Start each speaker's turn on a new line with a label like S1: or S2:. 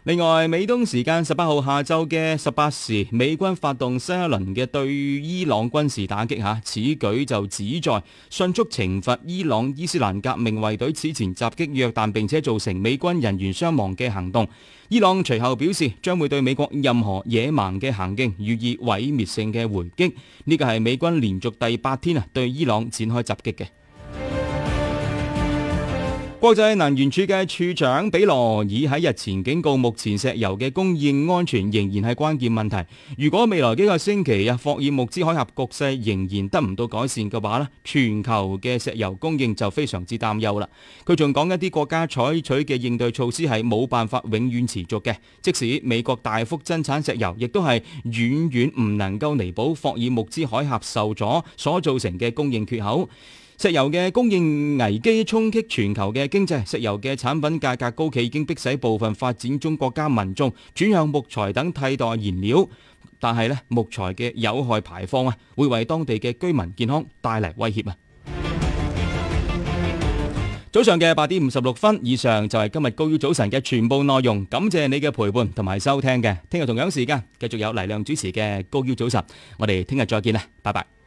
S1: 另外，美東時間18號下晝嘅18時，美軍發動新一輪嘅對伊朗軍事打擊嚇，此舉就旨在迅速懲罰伊朗伊斯蘭革命衛隊此前襲擊約旦並且造成美軍人員傷亡嘅行動。伊朗隨後表示將會對美國任何野蠻嘅行徑予以毀滅性嘅回擊。呢個係美軍連續第8天對伊朗展開襲擊嘅。國際能源署嘅署長比羅爾喺日前警告，目前石油嘅供應安全仍然係關鍵問題。如果未來幾個星期霍爾木茲海峽局勢仍然得唔到改善嘅話，全球嘅石油供應就非常之擔憂啦。佢仲講一啲國家採取嘅應對措施係冇辦法永遠持續嘅，即使美國大幅增產石油，亦都係遠遠唔能夠彌補霍爾木茲海峽受阻所造成嘅供應缺口。石油嘅供應危機衝擊全球嘅經濟，石油嘅產品價格高企已經迫使部分發展中國家民眾轉向木材等替代燃料，但係木材嘅有害排放會為當地嘅居民健康帶嚟威脅。早上嘅8點56分，以上就係今日高腰早晨嘅全部內容，感謝你嘅陪伴同埋收聽嘅，聽日同樣時間繼續有黎亮主持嘅高腰早晨，我哋聽日再見啦，拜拜。